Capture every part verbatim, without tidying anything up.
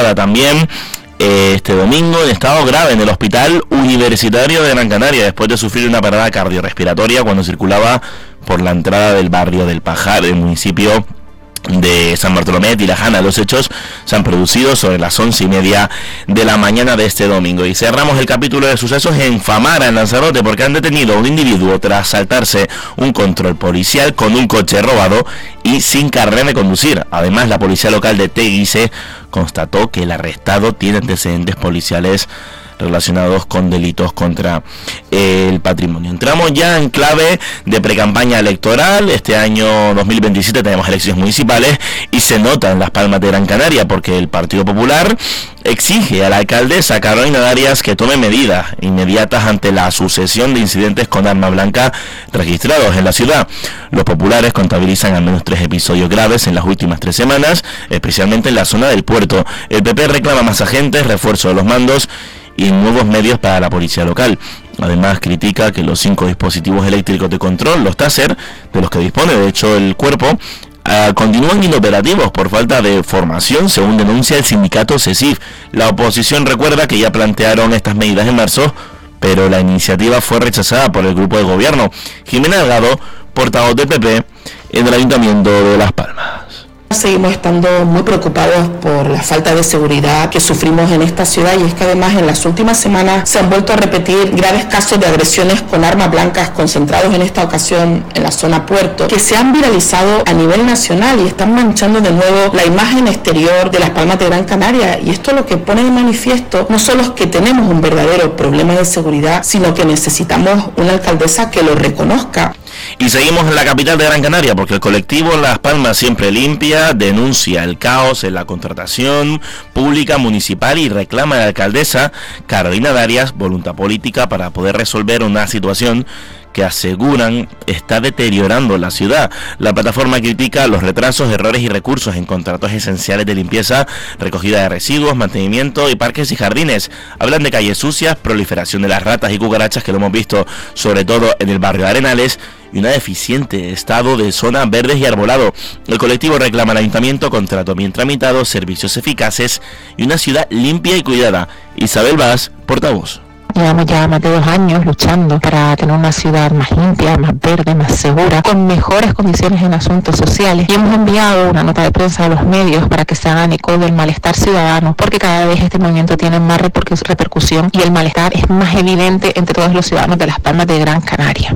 encontrada también este domingo en estado grave en el Hospital Universitario de Gran Canaria después de sufrir una parada cardiorrespiratoria cuando circulaba por la entrada del barrio del Pajar, del municipio de San Bartolomé de Tirajana. Los hechos se han producido sobre las once y media de la mañana de este domingo. Y cerramos el capítulo de sucesos en Famara, en Lanzarote, porque han detenido a un individuo tras saltarse un control policial con un coche robado y sin carnet de conducir. Además, la policía local de Teguise constató que el arrestado tiene antecedentes policiales relacionados con delitos contra el patrimonio. Entramos ya en clave de precampaña electoral. Este año dos mil veintisiete tenemos elecciones municipales y se nota en Las Palmas de Gran Canaria porque el Partido Popular exige a la alcaldesa Carolina Darias que tome medidas inmediatas ante la sucesión de incidentes con arma blanca registrados en la ciudad. Los populares contabilizan al menos tres episodios graves en las últimas tres semanas, especialmente en la zona del puerto. El P P reclama más agentes, refuerzo de los mandos y nuevos medios para la policía local. Además, critica que los cinco dispositivos eléctricos de control, los Taser, de los que dispone de hecho el cuerpo, uh, continúan inoperativos por falta de formación, según denuncia el sindicato CESIF. La oposición recuerda que ya plantearon estas medidas en marzo, pero la iniciativa fue rechazada por el grupo de gobierno. Jimena Delgado, portavoz del P P en el Ayuntamiento de Las Palmas. Seguimos estando muy preocupados por la falta de seguridad que sufrimos en esta ciudad, y es que además en las últimas semanas se han vuelto a repetir graves casos de agresiones con armas blancas concentrados en esta ocasión en la zona puerto, que se han viralizado a nivel nacional y están manchando de nuevo la imagen exterior de Las Palmas de Gran Canaria. Y esto lo que pone de manifiesto no solo es que tenemos un verdadero problema de seguridad, sino que necesitamos una alcaldesa que lo reconozca. Y seguimos en la capital de Gran Canaria porque el colectivo Las Palmas Siempre Limpia denuncia el caos en la contratación pública municipal y reclama a la alcaldesa Carolina Darias voluntad política para poder resolver una situación que aseguran está deteriorando la ciudad. La plataforma critica los retrasos, errores y recursos en contratos esenciales de limpieza, recogida de residuos, mantenimiento y parques y jardines. Hablan de calles sucias, proliferación de las ratas y cucarachas, que lo hemos visto sobre todo en el barrio de Arenales, y un deficiente estado de zonas verdes y arbolado. El colectivo reclama al ayuntamiento contratos bien tramitados, servicios eficaces y una ciudad limpia y cuidada. Isabel Vaz, portavoz. Llevamos ya más de dos años luchando para tener una ciudad más limpia, más verde, más segura, con mejores condiciones en asuntos sociales. Y hemos enviado una nota de prensa a los medios para que se hagan eco del malestar ciudadano, porque cada vez este movimiento tiene más repercusión y el malestar es más evidente entre todos los ciudadanos de Las Palmas de Gran Canaria.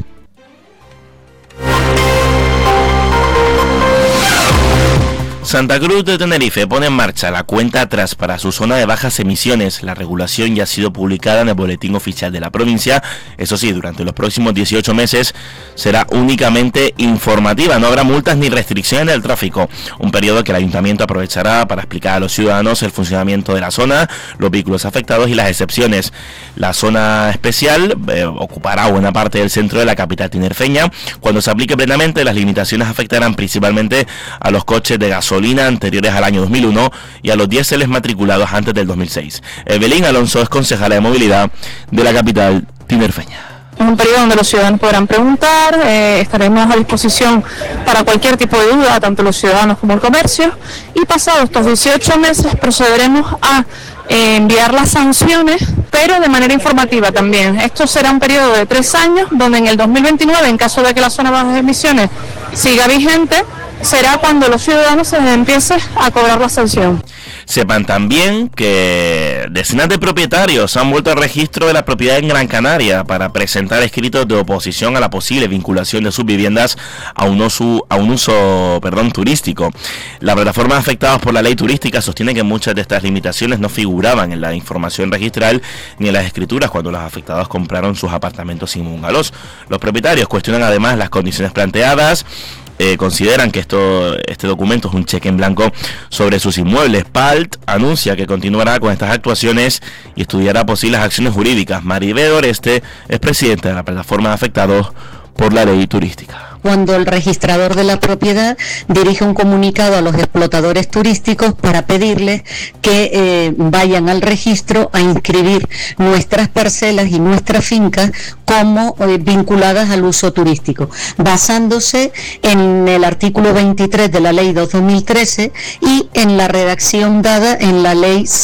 Santa Cruz de Tenerife pone en marcha la cuenta atrás para su zona de bajas emisiones. La regulación ya ha sido publicada en el boletín oficial de la provincia. Eso sí, durante los próximos dieciocho meses será únicamente informativa. No habrá multas ni restricciones del tráfico. Un periodo que el ayuntamiento aprovechará para explicar a los ciudadanos el funcionamiento de la zona, los vehículos afectados y las excepciones. La zona especial eh, ocupará buena parte del centro de la capital tinerfeña. Cuando se aplique plenamente, las limitaciones afectarán principalmente a los coches de gasolina anteriores al año dos mil uno y a los diéseles matriculados antes del dos mil seis. Evelyn Alonso es concejala de movilidad de la capital tinerfeña. Es un periodo donde los ciudadanos podrán preguntar, eh, estaremos a disposición para cualquier tipo de duda, tanto los ciudadanos como el comercio, y pasados estos dieciocho meses procederemos a eh, enviar las sanciones, pero de manera informativa también. Esto será un periodo de tres años, donde en el dos mil veintinueve, en caso de que la zona de bajas emisiones siga vigente, será cuando los ciudadanos se les empiece a cobrar la sanción. Sepan también que decenas de propietarios han vuelto al registro de la propiedad en Gran Canaria para presentar escritos de oposición a la posible vinculación de sus viviendas a un uso, a un uso perdón, turístico. La plataforma afectadas por la ley turística sostiene que muchas de estas limitaciones no figuraban en la información registral ni en las escrituras cuando los afectados compraron sus apartamentos sin bungalows. Los propietarios cuestionan además las condiciones planteadas. Eh, consideran que esto, este documento es un cheque en blanco sobre sus inmuebles. PALT anuncia que continuará con estas actuaciones y estudiará posibles acciones jurídicas. Maribel Oreste es presidenta de la plataforma de afectados por la ley turística. Cuando el registrador de la propiedad dirige un comunicado a los explotadores turísticos para pedirles que eh, vayan al registro a inscribir nuestras parcelas y nuestras fincas como eh, vinculadas al uso turístico, basándose en el artículo veintitrés de la ley dos de dos mil trece y en la redacción dada en la ley